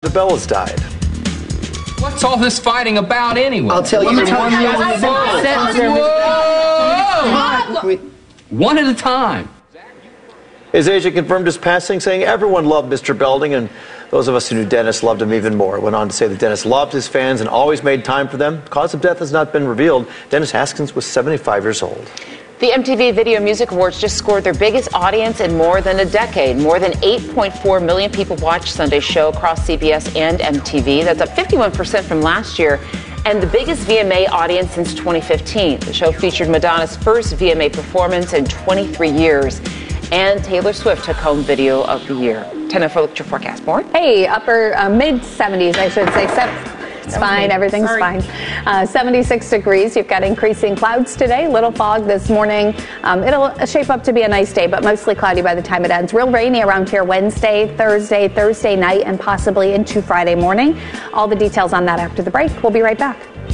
Bellas died. What's all this fighting about anyway? I'll tell you. One at a time. His agent confirmed his passing, saying everyone loved Mr. Belding, and those of us who knew Dennis loved him even more. Went on to say that Dennis loved his fans and always made time for them. Cause of death has not been revealed. Dennis Haskins was 75 years old. The MTV Video Music Awards just scored their biggest audience in more than a decade. More than 8.4 million people watched Sunday's show across CBS and MTV. That's up 51% from last year, and the biggest VMA audience since 2015. The show featured Madonna's first VMA performance in 23 years. And Taylor Swift took home Video of the Year. 10:04, look at your forecast. More? Hey, upper mid-70s, I should say. It's fine. Everything's fine. 76 degrees. You've got increasing clouds today. Little fog this morning. It'll shape up to be a nice day, but mostly cloudy by the time it ends. Real rainy around here Wednesday, Thursday night, and possibly into Friday morning. All the details on that after the break. We'll be right back.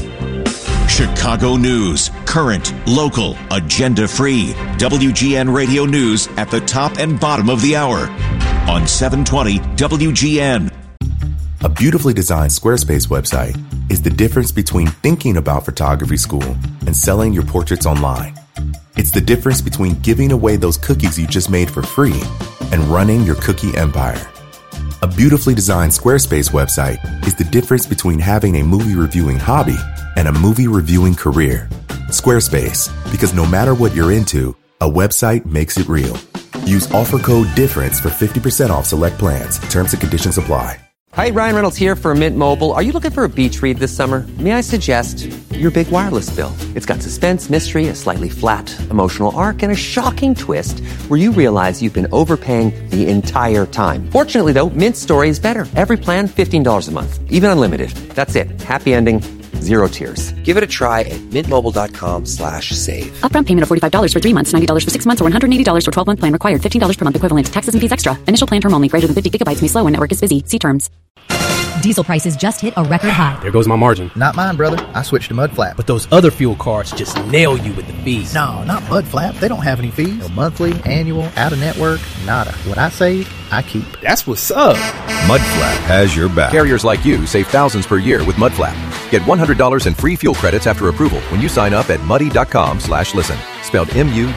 Chicago news, current, local, agenda-free. WGN Radio News at the top and bottom of the hour on 720 WGN. A beautifully designed Squarespace website is the difference between thinking about photography school and selling your portraits online. It's the difference between giving away those cookies you just made for free and running your cookie empire. A beautifully designed Squarespace website is the difference between having a movie reviewing hobby and a movie reviewing career. Squarespace, because no matter what you're into, a website makes it real. Use offer code DIFFERENCE for 50% off select plans. Terms and conditions apply. Hi, Ryan Reynolds here for Mint Mobile. Are you looking for a beach read this summer? May I suggest your big wireless bill? It's got suspense, mystery, a slightly flat emotional arc, and a shocking twist where you realize you've been overpaying the entire time. Fortunately, though, Mint's story is better. Every plan, $15 a month. Even unlimited. That's it. Happy ending. Zero tears. Give it a try at mintmobile.com/save. Upfront payment of $45 for 3 months, $90 for 6 months, or $180 for 12-month plan required. $15 per month equivalent. Taxes and fees extra. Initial plan term only. Greater than 50 gigabytes may slow when network is busy. See terms. Diesel prices just hit a record high. There goes my margin. Not mine, brother. I switched to Mudflap. But those other fuel cards just nail you with the fees. No, not Mudflap. They don't have any fees. No monthly, annual, out-of-network, nada. What I save, I keep. That's what's up. Mudflap has your back. Carriers like you save thousands per year with Mudflap. Get $100 in free fuel credits after approval when you sign up at muddy.com/listen. Spelled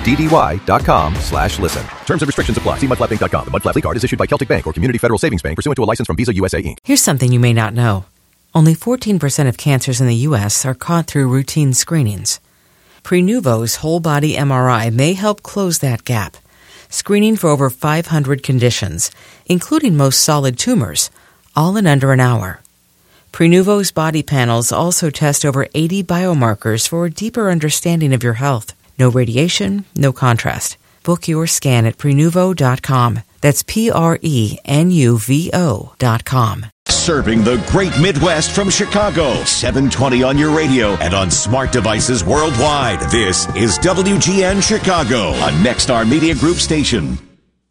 MUDDY.com/listen. Terms and restrictions apply. See mudflapinc.com. The Mudflap card is issued by Celtic Bank or Community Federal Savings Bank pursuant to a license from Visa USA Inc. Here's something you may not know. Only 14% of cancers in the U.S. are caught through routine screenings. Prenuvo's whole-body MRI may help close that gap, screening for over 500 conditions, including most solid tumors, all in under an hour. Prenuvo's body panels also test over 80 biomarkers for a deeper understanding of your health. No radiation, no contrast. Book your scan at Prenuvo.com. That's PRENUVO.com. Serving the great Midwest from Chicago. 720 on your radio and on smart devices worldwide. This is WGN Chicago, a Nexstar Media Group station.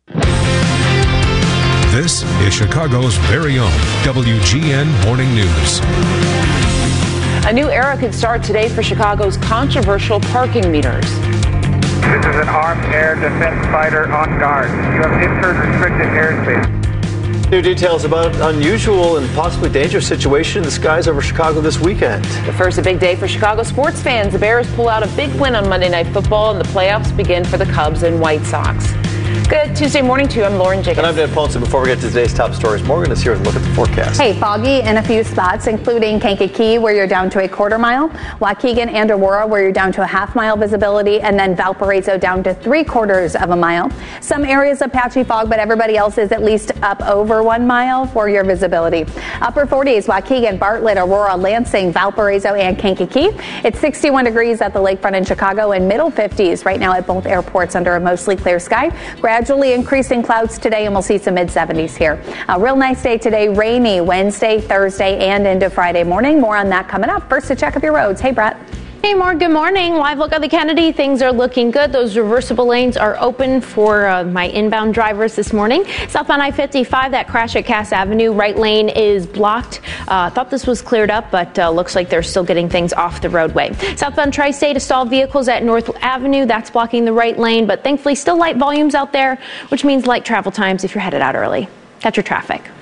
This is Chicago's very own WGN Morning News. A new era could start today for Chicago's controversial parking meters. This is an armed air defense fighter on guard. You have entered restricted airspace. New details about an unusual and possibly dangerous situation in the skies over Chicago this weekend. But first, a big day for Chicago sports fans. The Bears pull out a big win on Monday Night Football, and the playoffs begin for the Cubs and White Sox. Good Tuesday morning to you. I'm Lauren Jacobs. And I'm Dan Ponson. Before we get to today's top stories, Morgan is here with a look at the forecast. Hey, foggy in a few spots, including Kankakee, where you're down to a quarter mile, Waukegan and Aurora, where you're down to a half-mile visibility, and then Valparaiso down to 3/4 of a mile. Some areas of patchy fog, but everybody else is at least up over 1 mile for your visibility. Upper 40s, Waukegan, Bartlett, Aurora, Lansing, Valparaiso, and Kankakee. It's 61 degrees at the lakefront in Chicago, and middle 50s right now at both airports under a mostly clear sky. Gradually increasing clouds today, and we'll see some mid-70s here. A real nice day today, rainy Wednesday, Thursday, and into Friday morning. More on that coming up. First, a check of your roads. Hey, Brett. Hey, Mark, good morning. Live look at the Kennedy. Things are looking good. Those reversible lanes are open for my inbound drivers this morning. Southbound I-55, that crash at Cass Avenue, right lane is blocked. Thought this was cleared up, but looks like they're still getting things off the roadway. Southbound Tri-State, a stalled vehicles at North Avenue. That's blocking the right lane, but thankfully still light volumes out there, which means light travel times if you're headed out early. That's your traffic.